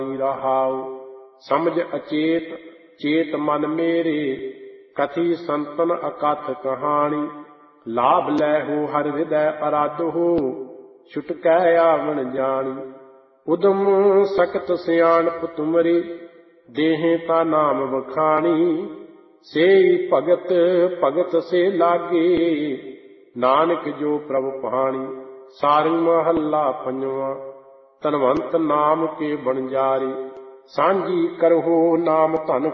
रहाउ। समझ अचेत चेत मन मेरे, कथी संतन अकथ कहानी। लाभ लै हो हर हृदय आराध हो, छुटकै आवण जानी। उदम सकत सियाणप तुमरी, देहें ता नाम बखानी। सेई भगत भगत से लागे, नानक जो प्रभ पानी। सारंग महला पंजवा। धनवंत नाम के बणजारे, सांझी करहो नाम धन